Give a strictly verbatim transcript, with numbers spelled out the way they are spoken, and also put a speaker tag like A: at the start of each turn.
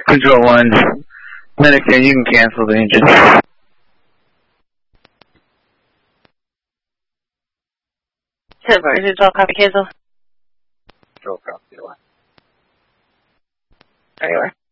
A: Control one. Medic there, you can cancel the engine.
B: Silver, is it all copy cancel?
C: Control copy one.
B: There you are.